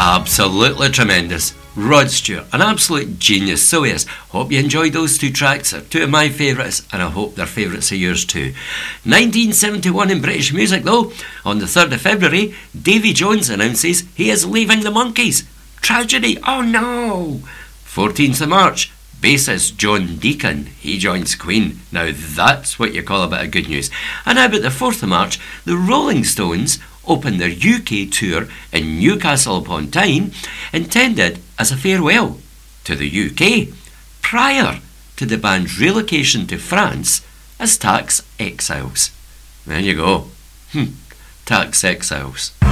Absolutely tremendous. Rod Stewart, an absolute genius, so he is. Hope you enjoyed those two tracks. They're two of my favourites, and I hope they're favourites of yours too. 1971 in British music though. On the 3rd of February, Davy Jones announces he is leaving the Monkees. Tragedy, oh no! 14th of March, bassist John Deacon, he joins Queen. Now that's what you call a bit of good news. And how about the 4th of March, the Rolling Stones open their UK tour in Newcastle upon Tyne, intended as a farewell to the UK, prior to the band's relocation to France as tax exiles. There you go. Tax exiles.